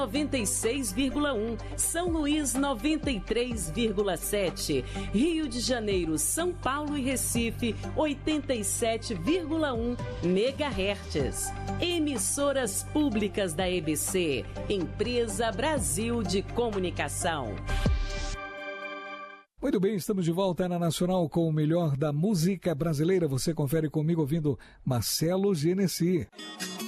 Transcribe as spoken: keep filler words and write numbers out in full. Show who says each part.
Speaker 1: noventa e seis vírgula um, São Luís noventa e três vírgula sete, Rio de Janeiro, São Paulo e Recife oitenta e sete vírgula um megahertz. Emissoras públicas da E B C, Empresa Brasil de Comunicação.
Speaker 2: Muito bem, estamos de volta na Nacional com o melhor da música brasileira. Você confere comigo ouvindo Marcelo Genesi.